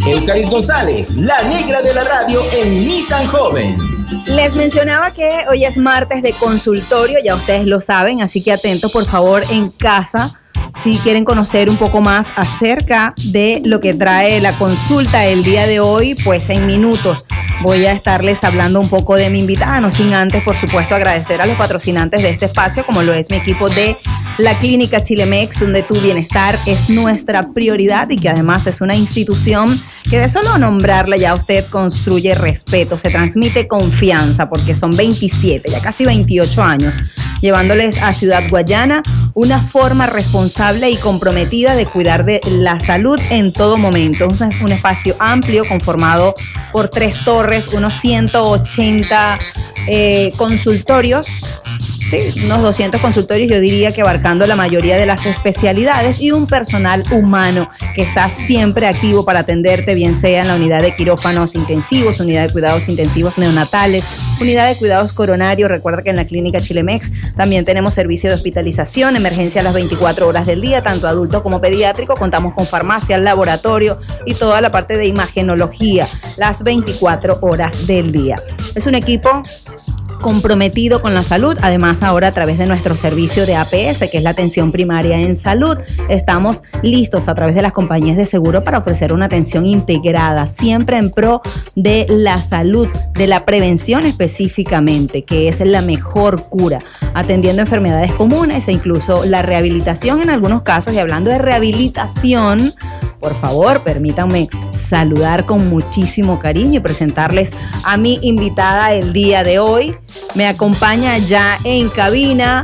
Eucaris González, la negra de la radio en Ni Tan Joven. Les mencionaba que hoy es martes de consultorio, ya ustedes lo saben, así que atentos por favor en casa. Si quieren conocer un poco más acerca de lo que trae la consulta del día de hoy, pues en minutos voy a estarles hablando un poco de mi invitada, no sin antes, por supuesto, agradecer a los patrocinantes de este espacio, como lo es mi equipo de la Clínica Chilemex, donde tu bienestar es nuestra prioridad y que además es una institución que de solo nombrarla ya usted construye respeto, se transmite confianza, porque son 27, ya casi 28 años, llevándoles a Ciudad Guayana una forma responsable y comprometida de cuidar de la salud en todo momento. Es un espacio amplio conformado por 3 torres, unos 180 consultorios, sí, unos 200 consultorios, yo diría que abarcando la mayoría de las especialidades, y un personal humano que está siempre activo para atenderte, bien sea en la unidad de quirófanos intensivos, unidad de cuidados intensivos neonatales, unidad de cuidados coronarios. Recuerda que en la Clínica Chilemex también tenemos servicio de hospitalización, emergencia a las 24 horas del día, tanto adulto como pediátrico. Contamos con farmacia, laboratorio y toda la parte de imagenología, las 24 horas del día. Es un equipo comprometido con la salud. Además, ahora a través de nuestro servicio de APS, que es la atención primaria en salud, estamos listos a través de las compañías de seguro para ofrecer una atención integrada, siempre en pro de la salud, de la prevención específicamente, que es la mejor cura, atendiendo enfermedades comunes e incluso la rehabilitación en algunos casos. Y hablando de rehabilitación, por favor, permítanme saludar con muchísimo cariño y presentarles a mi invitada el día de hoy. Me acompaña ya en cabina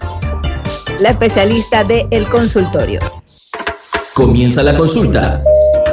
la especialista del consultorio. Comienza la consulta.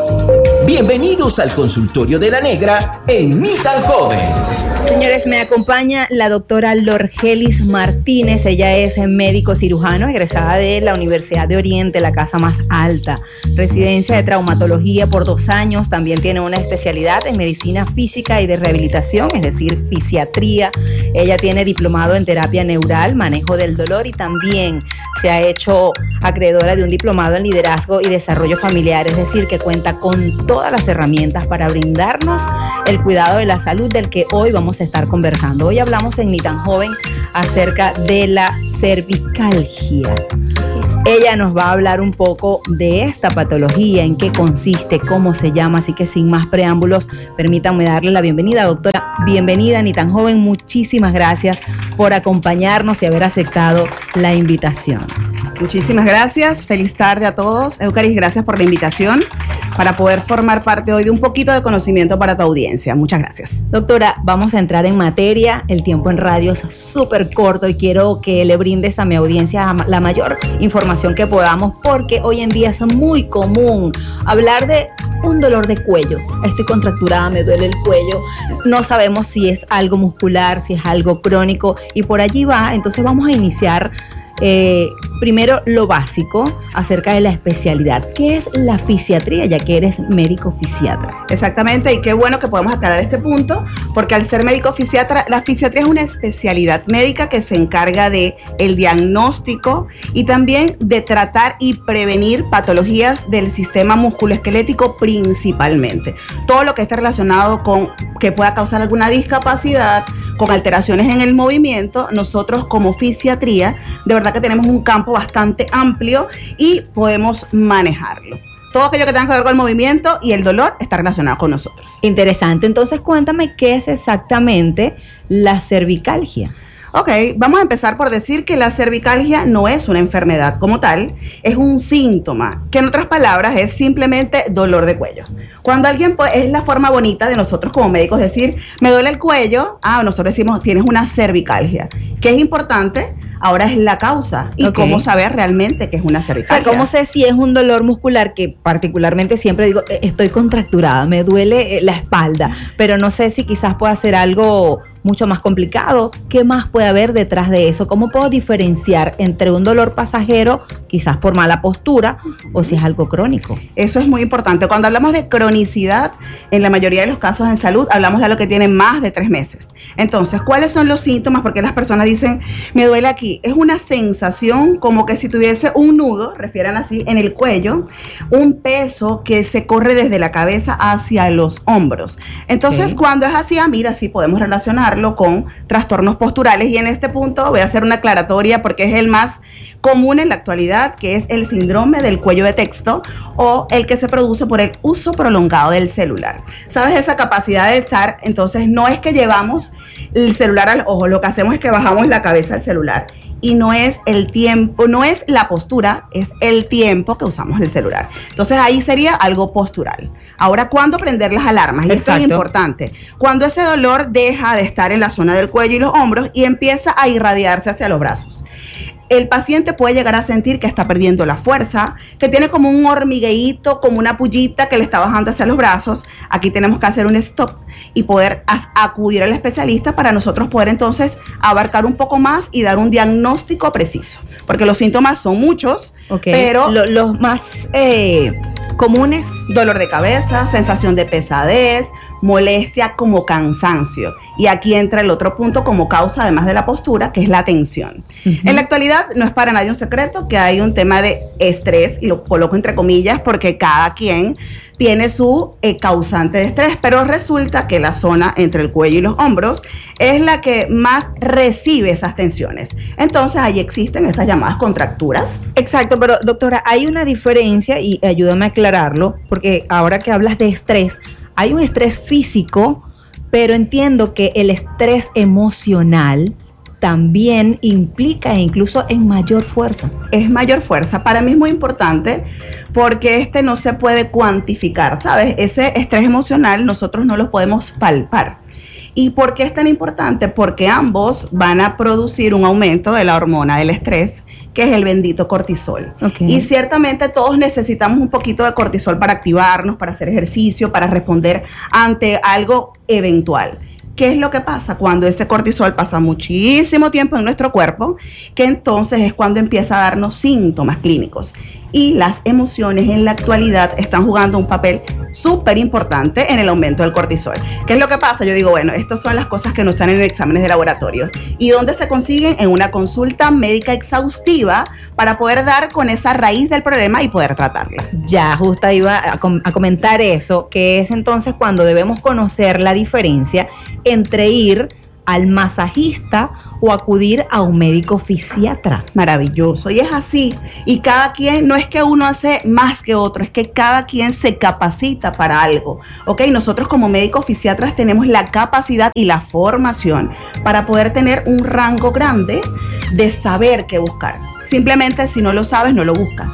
Bienvenidos al consultorio de la negra en Ni Tan Joven. Señores, me acompaña la doctora Lorgelis Martínez. Ella es médico cirujano, egresada de la Universidad de Oriente, la casa más alta. Residencia de traumatología por 2 años. También tiene una especialidad en medicina física y de rehabilitación, es decir, fisiatría. Ella tiene diplomado en terapia neural, manejo del dolor, y también se ha hecho acreedora de un diplomado en liderazgo y desarrollo familiar, es decir, que cuenta con todas las herramientas para brindarnos el cuidado de la salud del que hoy vamos a estar conversando. Hoy hablamos en Ni Tan Joven acerca de la cervicalgia. Ella nos va a hablar un poco de esta patología, en qué consiste, cómo se llama, así que sin más preámbulos, permítanme darle la bienvenida, doctora. Bienvenida a Ni Tan Joven, muchísimas gracias por acompañarnos y haber aceptado la invitación. Muchísimas gracias, feliz tarde a todos. Eucaris, gracias por la invitación para poder formar parte hoy de un poquito de conocimiento para tu audiencia. Muchas gracias. Doctora, vamos a entrar en materia. El tiempo en radio es súper corto y quiero que le brindes a mi audiencia la mayor información que podamos, porque hoy en día es muy común hablar de un dolor de cuello. Estoy contracturada, me duele el cuello. No sabemos si es algo muscular, si es algo crónico, y por allí va. Entonces vamos a iniciar primero lo básico acerca de la especialidad. ¿Qué es la fisiatría, ya que eres médico fisiatra? Exactamente, y qué bueno que podamos aclarar este punto, porque al ser médico fisiatra, la fisiatría es una especialidad médica que se encarga de el diagnóstico y también de tratar y prevenir patologías del sistema musculoesquelético principalmente. Todo lo que esté relacionado con que pueda causar alguna discapacidad, con alteraciones en el movimiento, nosotros como fisiatría, de verdad que tenemos un campo bastante amplio y podemos manejarlo. Todo aquello que tenga que ver con el movimiento y el dolor está relacionado con nosotros. Interesante. Entonces, cuéntame qué es exactamente la cervicalgia. Ok, vamos a empezar por decir que la cervicalgia no es una enfermedad como tal, es un síntoma, que en otras palabras es simplemente dolor de cuello. Cuando alguien, pues, es la forma bonita de nosotros como médicos decir, me duele el cuello, nosotros decimos, tienes una cervicalgia. ¿Qué es importante? Ahora es la causa y cómo saber realmente qué es una cervicalgia. O sea, ¿cómo sé si es un dolor muscular? Que particularmente siempre digo, estoy contracturada, me duele la espalda, pero no sé si quizás pueda ser algo mucho más complicado. ¿Qué más puede haber detrás de eso? ¿Cómo puedo diferenciar entre un dolor pasajero, quizás por mala postura, o si es algo crónico? Eso es muy importante. Cuando hablamos de cronicidad, en la mayoría de los casos en salud, hablamos de algo que tiene más de 3 meses. Entonces, ¿cuáles son los síntomas? Porque las personas dicen, me duele aquí. Es una sensación como que si tuviese un nudo, refieran así, en el cuello, un peso que se corre desde la cabeza hacia los hombros. Entonces, cuando es así, mira, sí podemos relacionarlo con trastornos posturales. Y en este punto voy a hacer una aclaratoria porque es el más común en la actualidad, que es el síndrome del cuello de texto o el que se produce por el uso prolongado del celular. ¿Sabes? Esa capacidad de estar, entonces no es que llevamos el celular al ojo, lo que hacemos es que bajamos la cabeza al celular. Y no es el tiempo, no es la postura, es el tiempo que usamos el celular. Entonces ahí sería algo postural. Ahora, ¿cuándo prender las alarmas? Y esto es importante. Cuando ese dolor deja de estar en la zona del cuello y los hombros y empieza a irradiarse hacia los brazos. El paciente puede llegar a sentir que está perdiendo la fuerza, que tiene como un hormigueíto, como una pullita que le está bajando hacia los brazos. Aquí tenemos que hacer un stop y poder acudir al especialista para nosotros poder entonces abarcar un poco más y dar un diagnóstico preciso. Porque los síntomas son muchos, pero los más comunes: dolor de cabeza, sensación de pesadez, molestia como cansancio. Y aquí entra el otro punto como causa, además de la postura, que es la tensión. En la actualidad no es para nadie un secreto que hay un tema de estrés, y lo coloco entre comillas porque cada quien tiene su causante de estrés, pero resulta que la zona entre el cuello y los hombros es la que más recibe esas tensiones. Entonces ahí existen estas llamadas contracturas. Exacto, pero doctora, hay una diferencia y ayúdame a aclararlo, porque ahora que hablas de estrés, hay un estrés físico, pero entiendo que el estrés emocional también implica incluso en mayor fuerza. Es mayor fuerza. Para mí es muy importante porque no se puede cuantificar, ¿sabes? Ese estrés emocional nosotros no lo podemos palpar. ¿Y por qué es tan importante? Porque ambos van a producir un aumento de la hormona del estrés, que es el bendito cortisol. Y ciertamente todos necesitamos un poquito de cortisol para activarnos, para hacer ejercicio, para responder ante algo eventual. ¿Qué es lo que pasa? Cuando ese cortisol pasa muchísimo tiempo en nuestro cuerpo, que entonces es cuando empieza a darnos síntomas clínicos. Y las emociones en la actualidad están jugando un papel súper importante en el aumento del cortisol. ¿Qué es lo que pasa? Yo digo, bueno, estas son las cosas que nos salen en exámenes de laboratorio. ¿Y dónde se consiguen? En una consulta médica exhaustiva para poder dar con esa raíz del problema y poder tratarla. Ya, justo iba a comentar eso, que es entonces cuando debemos conocer la diferencia entre ir al masajista o acudir a un médico fisiatra. Maravilloso, y es así. Y cada quien, no es que uno hace más que otro, es que cada quien se capacita para algo. ¿Ok? Nosotros como médicos fisiatras tenemos la capacidad y la formación para poder tener un rango grande de saber qué buscar. Simplemente si no lo sabes, no lo buscas.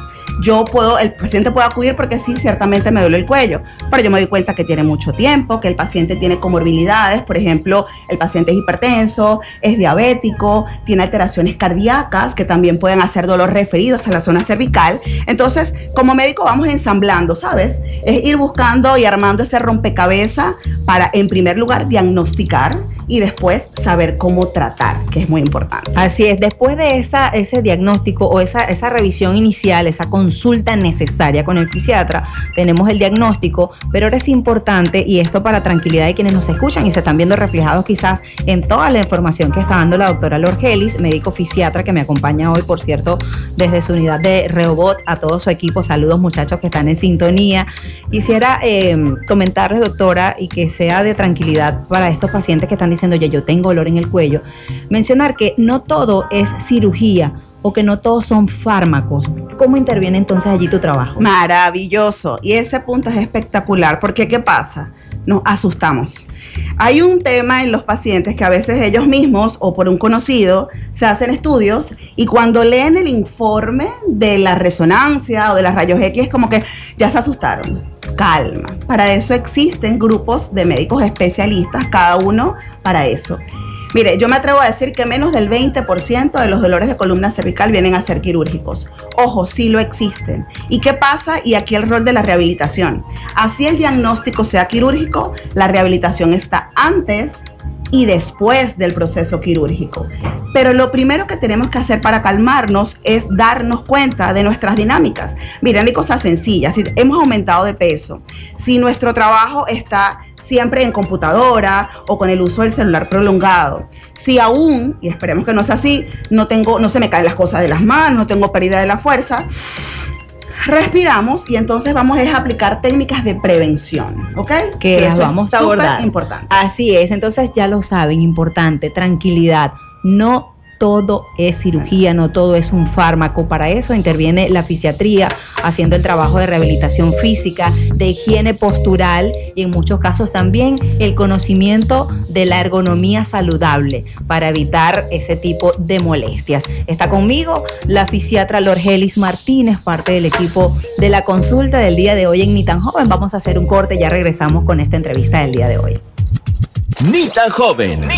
El paciente puede acudir porque sí, ciertamente me duele el cuello, pero yo me doy cuenta que tiene mucho tiempo, que el paciente tiene comorbilidades, por ejemplo, el paciente es hipertenso, es diabético, tiene alteraciones cardíacas que también pueden hacer dolor referidos a la zona cervical. Entonces, como médico vamos ensamblando, ¿sabes? Es ir buscando y armando ese rompecabezas para, en primer lugar, diagnosticar y después saber cómo tratar, que es muy importante. Así es, después de ese diagnóstico o esa revisión inicial, esa consulta necesaria con el fisiatra, tenemos el diagnóstico, pero ahora es importante, y esto para tranquilidad de quienes nos escuchan y se están viendo reflejados quizás en toda la información que está dando la doctora Lorgelis, médico fisiatra que me acompaña hoy, por cierto, desde su unidad de Reobot, a todo su equipo. Saludos, muchachos que están en sintonía. Quisiera comentarles, doctora, y que sea de tranquilidad para estos pacientes que están diciendo, ya yo tengo dolor en el cuello, mencionar que no todo es cirugía o que no todos son fármacos. ¿Cómo interviene entonces allí tu trabajo? Maravilloso, y ese punto es espectacular, porque ¿qué pasa? Nos asustamos. Hay un tema en los pacientes que a veces ellos mismos o por un conocido se hacen estudios y cuando leen el informe de la resonancia o de las rayos X es como que ya se asustaron. Calma. Para eso existen grupos de médicos especialistas, cada uno para eso. Mire, yo me atrevo a decir que menos del 20% de los dolores de columna cervical vienen a ser quirúrgicos. Ojo, sí lo existen. ¿Y qué pasa? Y aquí el rol de la rehabilitación. Así el diagnóstico sea quirúrgico, la rehabilitación está antes y después del proceso quirúrgico. Pero lo primero que tenemos que hacer para calmarnos es darnos cuenta de nuestras dinámicas. Miren, hay cosas sencillas. Si hemos aumentado de peso, si nuestro trabajo está siempre en computadora o con el uso del celular prolongado, si aún, y esperemos que no sea así, no se me caen las cosas de las manos, no tengo pérdida de la fuerza, respiramos y entonces vamos a aplicar técnicas de prevención, ¿ok? Que las vamos a abordar. Importante. Así es, entonces ya lo saben, importante, tranquilidad. No todo es cirugía, no todo es un fármaco. Para eso interviene la fisiatría, haciendo el trabajo de rehabilitación física, de higiene postural y en muchos casos también el conocimiento de la ergonomía saludable para evitar ese tipo de molestias. Está conmigo la fisiatra Lorgelis Martínez, parte del equipo de la consulta del día de hoy en Ni Tan Joven. Vamos a hacer un corte, ya regresamos con esta entrevista del día de hoy. Ni Tan Joven.